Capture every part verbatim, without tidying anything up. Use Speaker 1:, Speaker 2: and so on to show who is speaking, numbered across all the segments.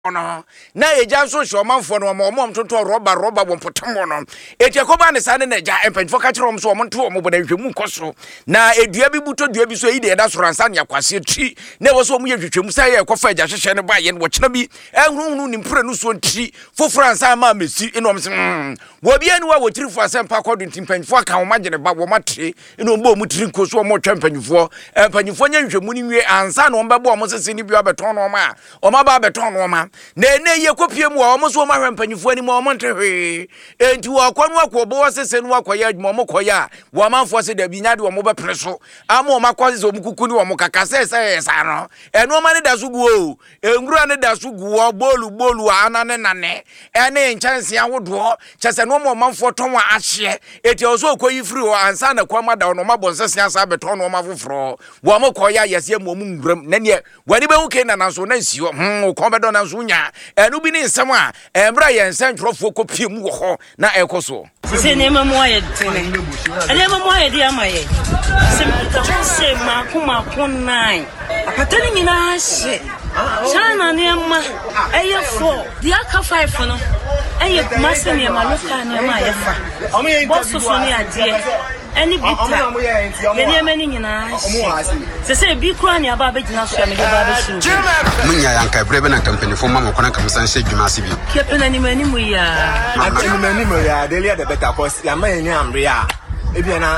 Speaker 1: no na eja so hwe omanfo no omom tonto roba roba bompotomo no etiakoba ne sane na eja empanfo ka kire om so omonto omo boda hwemu koso na edua bi buto dua bi so yi de eda soro ansa ne akwase tri na wo so omo ye hwehwemu sai ye kofa eja hwehwe ne ba ye wo kina bi ehunhunu ni mpre no so ntri foforo ansa ma mesi eno om se wo bia ni wa wo tri fo asempa kodo ntimpanfo aka wo magene ba wo matre eno ombo omu tri nkoso omo twa mpanfo empanfo nya hwehwemu ni wie ansa na omba bo omo sese ni bi abeton no ma omo ba abeton no ma na ne ye kopie mu a omo so ma hwempanyifo ani ma omo ntehwe enti wo kwanu akobo wosese nu akoya adwuma omo koya wo amanfo se da binya de omo be preso ama omo akwase omo kukuni omo kakase se sa no eno ma ne da so guo engura ne da so guo bolu bolu ana ne nane ene nchanse awodo chese no omo manfo ton wa ahye eti oso okoyi free o ansa na kwama da no mabonsese asa beton no mafoforo wo omo koya yese mu omo nguram na ne wani be wuke na nanso na nsio hm o kombedo na nso nya enu bi ni nsem a embra ye nsentrofo kopie mu wo ho na ekoso
Speaker 2: se ne mamo aye tene ene mamo aye dia maye se mta se ma kuma kunai apatani nyina hye chana ne ma eye four dia ka five no eye mase ne ma loka ne ma ye fa bosso so ne ade any bita many many nyina se se bi kura ne aba begina so me ba be su
Speaker 3: munya yanka brebe na company fo mama kona kam san she dwuma se bi
Speaker 2: kepena ni mani mu ya
Speaker 4: ateni mani mu ya delia the better cause ya man nya amre ya ebi na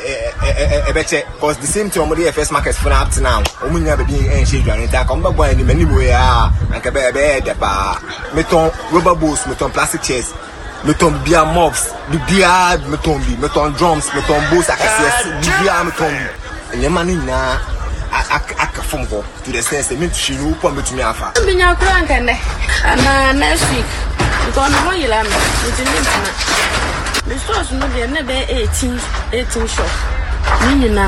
Speaker 4: e beche cause the same thing omode first market for up to now omunya be bi en she dwane ta kom bagwa ni mani mu ya anka be be de pa meton rubber balls meton plastic chairs meton bia mobs bia meton bi meton drums meton balls akase bia meton bi mani na aka from go to the sense me to shiru kwa metumi afa
Speaker 5: binya kura nkane na next week gonna mo yila me ntini ntana the stores no dey na be eighteen eighteen shop ni na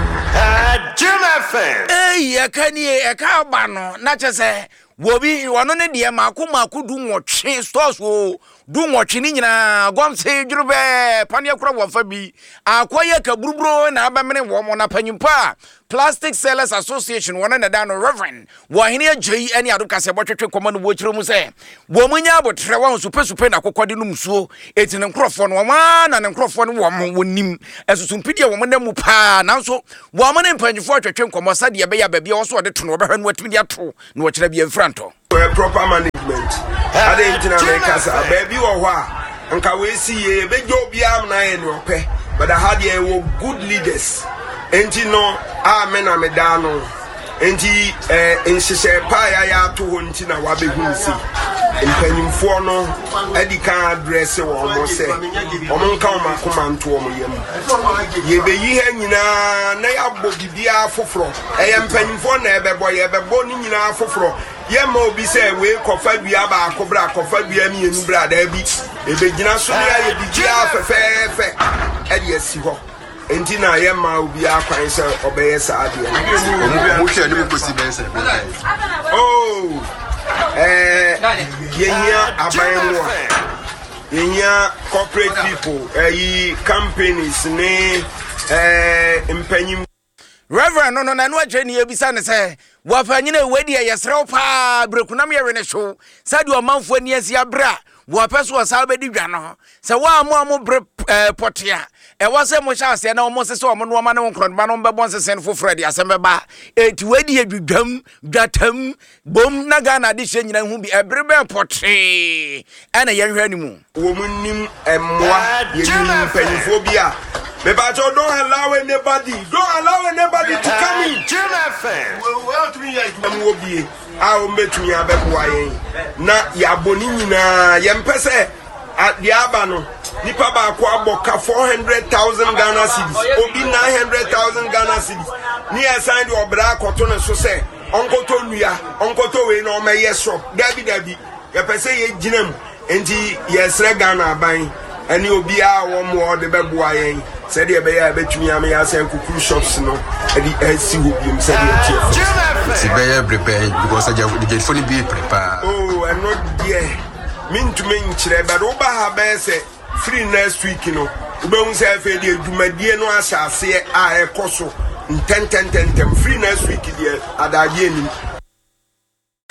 Speaker 1: Jim F M eh yakani e ka ba no na chese wobi wono ne de makoma kudu nwotwe stores wo du nwotwe ni nyina gwamse djurube pane akura wofa bi akoye kaburubro na abamene wo mo na panyimpa Plastic Sellers Association wona na da no Reverend wo hene agyi ani adoka se botwetwe koma no wokyire mu se wo munya abotre wa super super na kokode no musuo etine nkrofo no ma na ne nkrofo no wo mo wonim esusumpidi wo mo na mu pa nanso wo mo ne mpanyifo atwetwe nkomo sade be ya ba bia wo so de to no behwa no watimi ato no wo kyire bia mfranto
Speaker 6: proper management ade intina America sa baby wo ho a nka we si ye be jo bia na ye no pe but I had ye wo good leaders enti no amen amedano enti eh ensese pa ya ya to ho nti na wa be hu si empanyimfo no edika address wo mo se omo nka o makoma nto o mo yam ye be yi ha nyina na ya bo bibia foforo e empanyimfo na e be bo ye be bo ni nyina foforo ye ma obi se we kofa dua ba akobra kofa dua mi enu bra da bi e be gina so ya ye bibia fefefe e de asi ho enti na ye ma obi akwan se obeye sa ade
Speaker 3: mo hwe ni ko si ben se
Speaker 6: oh eh yenya abayemo yenya corporate people eh companies ne eh impanyim
Speaker 1: Reverend no no na no atwe ne ebisa ne se wafanyine wedi ya yesrew pa brekunam ye wene show sadi o manfo ani asi abra wo apeso wasa bedi dwa no se wa amu amu bre potia e wase mo sha ase na o mo sese o mo no ma ne nkrodba no be bon sese fo Fred asem ba eti wedi adwudwam dwatam bom na Ghana de hye nyina hu bi ebre be potie ana ye hwani mu
Speaker 6: wo munnim emwa ye nim panifo bia me ba don't allow anybody don't allow anybody to come in
Speaker 1: Jim F M
Speaker 6: well to me ya mo bie a o metumi abekwa yen na ya boni nyina ye mpese ade aba no nipa ba ko aboka four hundred thousand Ghana cedis obi nine hundred thousand Ghana cedis ni assign the obra akoto ne so se onkoto nua onkoto we no ma yeso dabi dabi ye pese ye ginam enti yesre Ghana ban ani obi a wo mo de beboa yen se de be ya betumi am ya sen kukuru shops no edi asi hobium se de tie
Speaker 3: si be ya prepare because aja the phone be prepare
Speaker 6: oh and not there min to min kire but oba ha be se free next week no ube un se fe de dumadie no asase a ekoso ten ten ten ten free next week there adadie ni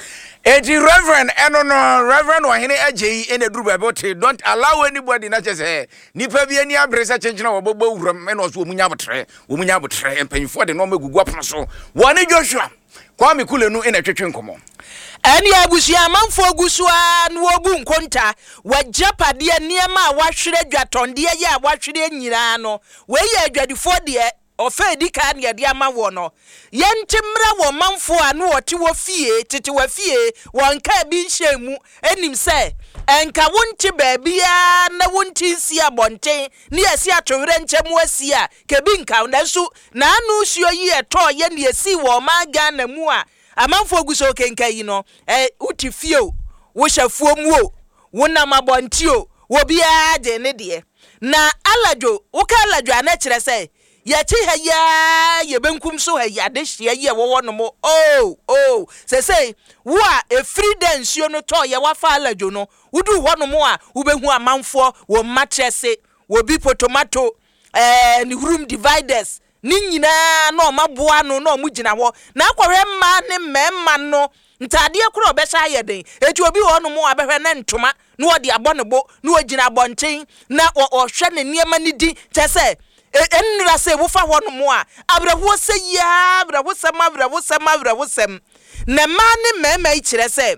Speaker 1: Eti Reverend eno no Reverend Ohene Ajeyi ene duru babote don't allow anybody na chese nipa bi ani abresa chenchena wo bobo wuram eno so omunya botre omunya botre empanyfo de no magugu apono so woni Joshua Kwame Kulenu ene twetwe nkomo
Speaker 7: Eni abusia manfo agusua no obu nkonta wajapade niema wahwere dwatonde ye a wahwere nyira no we ye adwadifo de ofa edika ne de amawo no yentimra wo manfo anu ote wo fie tete wo fie wonka bi nhemu enim se enka wonti baabia na wonti si abonten ne yesi atowere nchemu asia kebi nka ndansu na anu suo yi eto ye ne yesi wo maga na mu a amanfo guso kenka yi no eh uti fie wo hyafuo mu o wona mabonti o wo bia de ne de na alajo wo ka alajo ana kire se ya chi ha ya ye benkum so ha ya de hye ye wo wo no mo oh oh se se wo a e free dance yo no to ye wa fa alajo no wudu ho no mo a wo behu amanfo wo matrese wo bi tomato eh ni room dividers ni nyina na o maboa no na o mu gina ho na akwere mma ne mmemma no ntade kuro be sha ye den eti obi ho no mo abehwe na ntoma na o de abonebo na o gina abonten na o hwe ne niema ni di tese enra se wo fa ho no mo a abrawo se ya abrawo se ma abrawo se ma abrawo sem na ma ne mmemma i kire se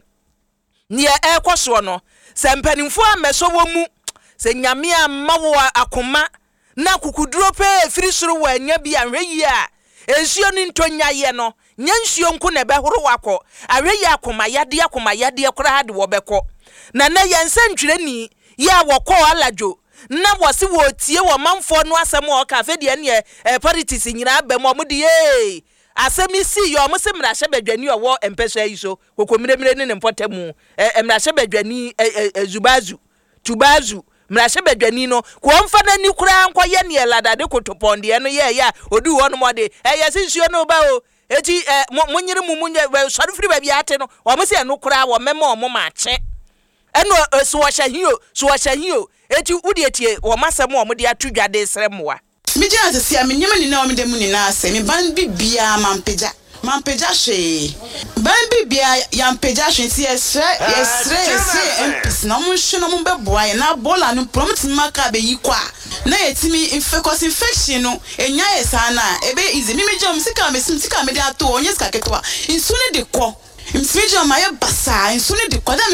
Speaker 7: ne e kwaso no se mpanimfo ameso wo mu se nyame amma wo akoma na kukuduro pe firi soro wa anya bi ahwe yi a ensuo ni ntonya ye no nya nsuo nko na be horo wako ahwe yi akoma yade akoma yade kora hade wo beko na na yense ntwire ni ya woko alajo na wose wo tie wo manfo no asem o ka fe de ne e politics nyina abem o mudi eh asemi si yo mo se mra hye badwani owo empeso ayi so kokomiremire ne mpotemu e mra hye badwani zubazu tubazu mrashe badwani no ko mfa na ni kura anko ye ne ladade kotoponde no ye ya odu ho no mode e ye sinsuo no ba o eti munyire mu munye sori firi ba bi ate no o mo se no kura wo mema o mo ma che eno so wo hyahiyo so wo hyahiyo eti udi etie wo masem o mo de atudwade sremwa
Speaker 8: mi je asesi a menyema ni na o me de mu ni na ase mi ban bibia mampeja mampeja hwe ban bibia ya mpeja hwe si esre esre esre empis na mo hwe no mo beboa ye na bola no promise maka be yikwa na yetimi infectious infection no enya yesa na ebe izi mi meja mo sika me sika me de ato onye sika ketwa insu ne de kɔ msmeja ma ye basa insu ne de kɔ